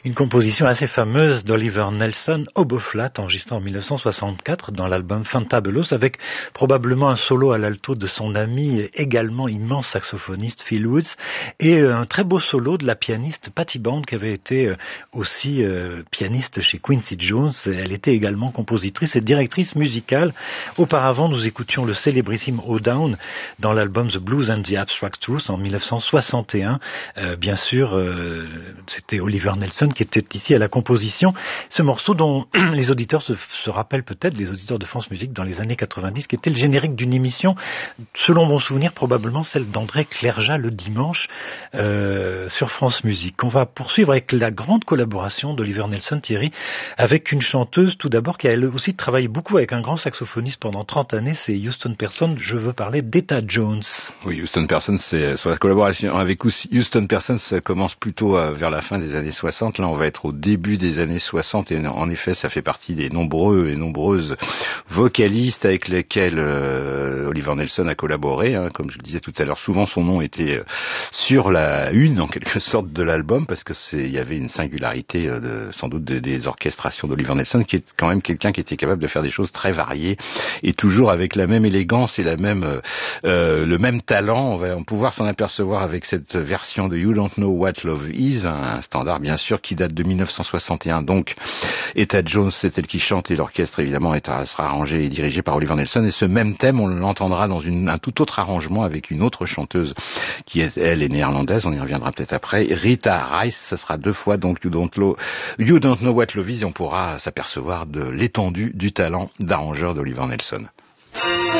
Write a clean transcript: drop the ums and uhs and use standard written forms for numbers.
Une composition assez fameuse d'Oliver Nelson, oboe flat, enregistrée en 1964 dans l'album Fantabulous, avec probablement un solo à l'alto de son ami, également immense saxophoniste Phil Woods, et un très beau solo de la pianiste Patty Bond, qui avait été aussi pianiste chez Quincy Jones. Elle était également compositrice et directrice musicale. Auparavant, nous écoutions le célébrissime O Down dans l'album The Blues and the Abstract Truth en 1961. Bien sûr, c'était Oliver Nelson qui était ici à la composition. Ce morceau dont les auditeurs se rappellent peut-être, les auditeurs de France Musique dans les années 90, qui était le générique d'une émission, selon mon souvenir, probablement celle d'André Clergeat le dimanche sur France Musique. On va poursuivre avec la grande collaboration d'Oliver Nelson, Thierry, avec une chanteuse tout d'abord qui a elle aussi travaillé beaucoup avec un grand saxophoniste pendant 30 années, c'est Houston Person. Je veux parler d'Etta Jones. Oui, Houston Person, c'est sur la collaboration avec Houston Person, ça commence plutôt vers la fin des années 60. Là, on va être au début des années 60 et en effet, ça fait partie des nombreux et nombreuses vocalistes avec lesquels Oliver Nelson a collaboré. Comme je le disais tout à l'heure, souvent son nom était sur la une en quelque sorte de l'album parce que il y avait une singularité sans doute des orchestrations d'Oliver Nelson, qui est quand même quelqu'un qui était capable de faire des choses très variées et toujours avec la même élégance et le même talent. On va pouvoir s'en apercevoir avec cette version de You Don't Know What Love Is, un standard bien sûr qui date de 1961. Donc Etta Jones, c'est elle qui chante et l'orchestre évidemment sera arrangé et dirigé par Oliver Nelson. Et ce même thème, on l'entendra dans un tout autre arrangement avec une autre chanteuse qui elle est néerlandaise. On y reviendra peut-être après. Rita Rice, ça sera deux fois donc You Don't Know What Love Is, et on pourra s'apercevoir de l'étendue du talent d'arrangeur d'Oliver Nelson.